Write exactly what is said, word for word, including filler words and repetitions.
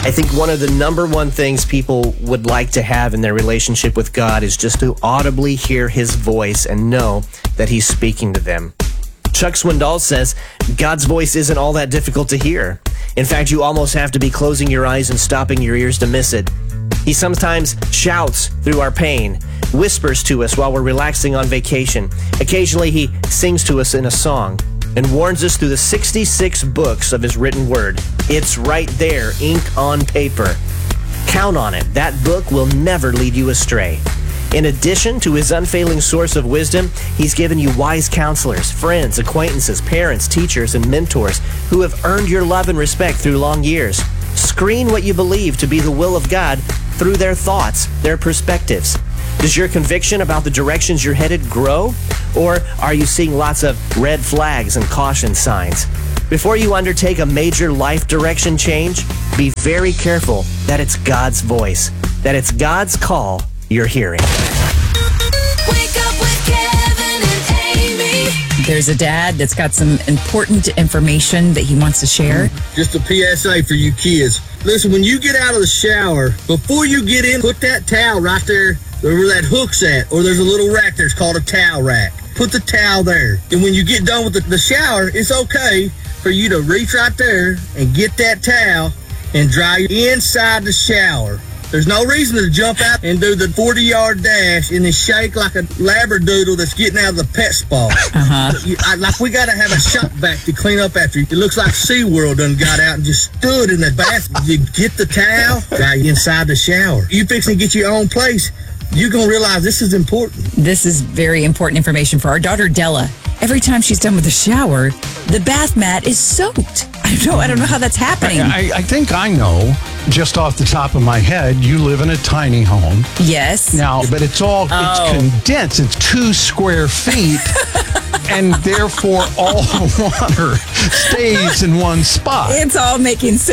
I think one of the number one things people would like to have in their relationship with God is just to audibly hear his voice and know that he's speaking to them. Chuck Swindoll says God's voice isn't all that difficult to hear. In fact, you almost have to be closing your eyes and stopping your ears to miss it. He sometimes shouts through our pain, whispers to us while we're relaxing on vacation. Occasionally, he sings to us in a song and warns us through the sixty-six books of his written word. It's right there, ink on paper. Count on it. That book will never lead you astray. In addition to his unfailing source of wisdom, he's given you wise counselors, friends, acquaintances, parents, teachers, and mentors who have earned your love and respect through long years. Screen what you believe to be the will of God through their thoughts, their perspectives. Does your conviction about the directions you're headed grow? Or are you seeing lots of red flags and caution signs? Before you undertake a major life direction change, be very careful that it's God's voice, that it's God's call you're hearing. Wake up with Kevin and Amy. There's a dad that's got some important information that he wants to share. Just a P S A for you kids. Listen, when you get out of the shower, before you get in, put that towel right there where that hook's at, or there's a little rack there. It's called a towel rack. Put the towel there. And when you get done with the, the shower, it's okay for you to reach right there and get that towel and dry inside the shower. There's no reason to jump out and do the forty-yard dash and then shake like a labradoodle that's getting out of the pet spa. Uh-huh. You, I, like we got to have a shop vac to clean up after you. It looks like SeaWorld done got out and just stood in the bath. You get the towel, dry inside the shower. You fixing to get your own place, you're going to realize this is important. This is very important information for our daughter, Della. Every time she's done with the shower, the bath mat is soaked. I don't know, I don't know how that's happening. I, I think I know, just off the top of my head, you live in a tiny home. Yes. Now, but it's all, Oh. it's condensed. It's two square feet, and therefore all the water stays in one spot. It's all making sense.